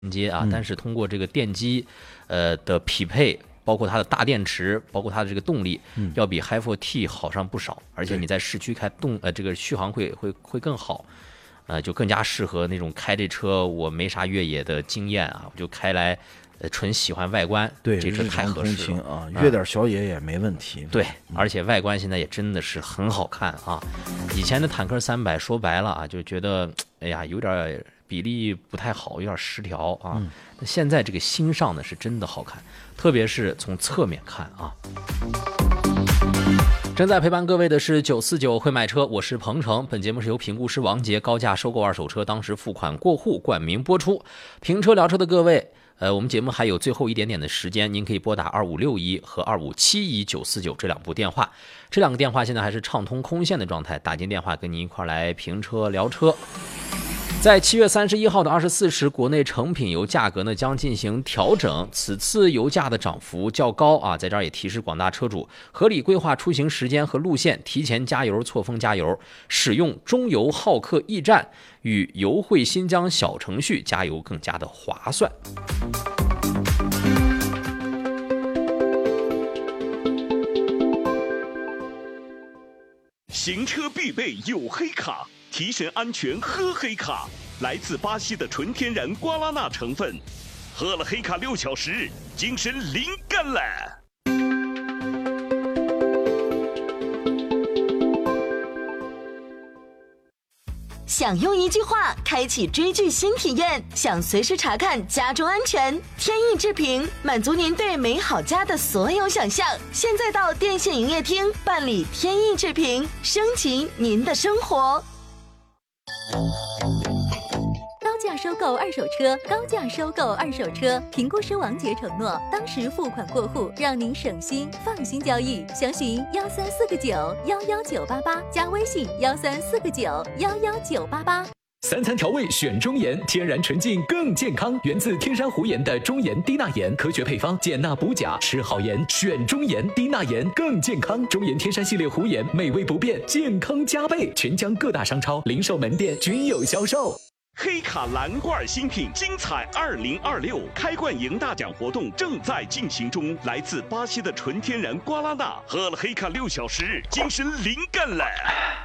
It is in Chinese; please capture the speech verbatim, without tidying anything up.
接啊，但是通过这个电机，呃的匹配，包括它的大电池，包括它的这个动力，嗯、要比 Hi 四 T 好上不少，而且你在市区开动呃这个续航会会会更好，呃就更加适合那种开这车我没啥越野的经验啊，我就开来呃纯喜欢外观， 对， 这车太合适了啊，越点小野也没问题。 对，而且外观现在也真的是很好看啊，以前的坦克三百说白了啊，就觉得哎呀有点。比例不太好，有点失调啊。嗯、现在这个新上的是真的好看，特别是从侧面看啊。正在陪伴各位的是九四九会买车，我是鹏程。本节目是由评估师王杰高价收购二手车，当时付款过户冠名播出。评车聊车的各位，呃，我们节目还有最后一点点的时间，您可以拨打二五六一和二五七一九四九这两部电话，这两个电话现在还是畅通空线的状态，打进电话跟您一块来评车聊车。在七月三十一号的二十四时，国内成品油价格呢将进行调整。此次油价的涨幅较高啊，在这儿也提示广大车主合理规划出行时间和路线，提前加油、错峰加油，使用中油浩克驿站与油汇新疆小程序加油更加的划算。 行车必备有黑卡。提神安全喝黑卡，来自巴西的纯天然瓜拉纳成分，喝了黑卡六小时，精神灵感了。 想用一句话开启追剧新体验，想随时查看家中安全，天意之平满足您对美好家的所有想象。现在到电信营业厅办理天意之平，升级您的生活。 高价收购二手车，高价收购二手车。评估师王杰承诺，当时付款过户，让您省心放心交易。详询幺三四个九幺幺九八八，加微信幺三四个九幺幺九八八。 三餐调味选中盐，天然纯净更健康，源自天山湖盐的中盐低钠盐，科学配方，减钠补钾，吃好盐选中盐，低钠盐更健康。中盐天山系列湖盐，美味不变，健康加倍，全疆各大商超、零售门店均有销售。 黑卡蓝罐新品精彩二零二六开罐赢大奖活动正在进行中，来自巴西的纯天然瓜拉纳，喝了黑卡六小时，精神灵感了。